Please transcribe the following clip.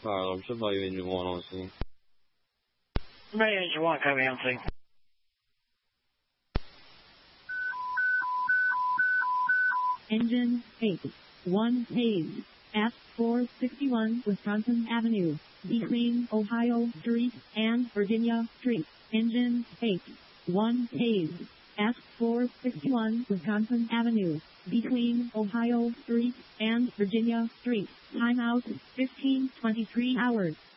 Alors, je sais pas, il y a du one aussi. Ben, il y a du one quand même, tu sais. Engine 8. 1 page. F461 Wisconsin Avenue. Between Ohio Street and Virginia Street. Engine 8. 1 page. F461 Wisconsin Avenue. Between Ohio Street and Virginia Street. Timeout 15:23 hours.